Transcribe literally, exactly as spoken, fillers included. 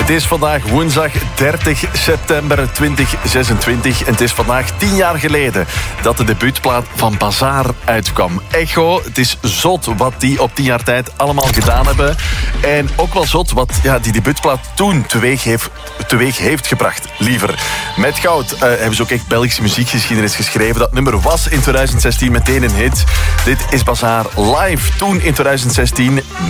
Het is vandaag woensdag dertig september tweeduizend zesentwintig. En het is vandaag tien jaar geleden dat de debuutplaat van Bazaar uitkwam. Echo, het is zot wat die op tien jaar tijd allemaal gedaan hebben. En ook wel zot wat ja, die debuutplaat toen teweeg heeft, teweeg heeft gebracht. Liever. Met goud uh, hebben ze ook echt Belgische muziekgeschiedenis geschreven. Dat nummer was in tweeduizend zestien meteen een hit. Dit is Bazaar live toen in tweeduizend zestien